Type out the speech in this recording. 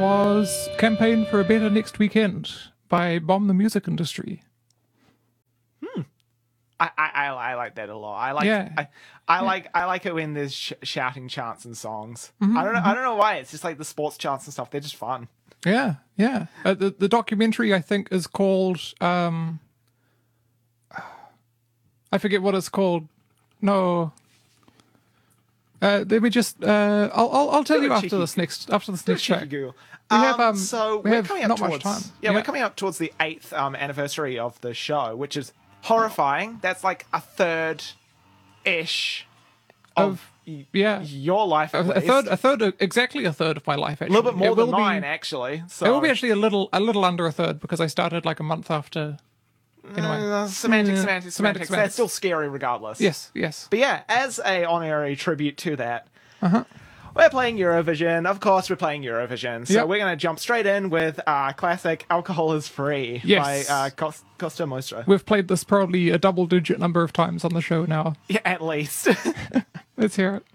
was Campaign for a Better Next Weekend by Bomb the Music Industry. I like that a lot. I like it when there's shouting chants and songs. I don't know why. It's just like the sports chants and stuff. They're just fun. Yeah. The documentary, I think, is called... I forget what it's called. No. Let me just... I'll tell you after this next track. Google. We have we're coming up not towards, much time. Yeah, we're coming up towards the 8th anniversary of the show, which is horrifying. That's like a third-ish of your life. Exactly a third of my life. Actually, A little bit more than mine, actually. So it will be actually a little under a third because I started like a month after. Anyway, semantics. That's still scary, regardless. Yes. But yeah, as a honorary tribute to that, we're playing Eurovision. Of course, we're playing Eurovision. So we're going to jump straight in with classic "Alcohol Is Free" by Costa Mostra. We've played this probably a double-digit number of times on the show now. Yeah, at least. Let's hear it.